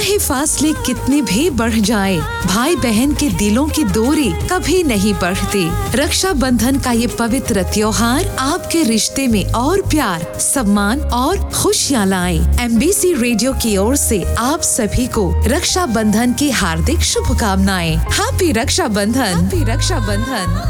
चाहे फासले कितने भी बढ़ जाए, भाई बहन के दिलों की दूरी कभी नहीं बढ़ती। रक्षा बंधन का ये पवित्र त्योहार आपके रिश्ते में और प्यार, सम्मान और खुशियाँ लाए। MBC रेडियो की ओर से आप सभी को रक्षा बंधन की हार्दिक शुभकामनाएं। हैप्पी रक्षा बंधन।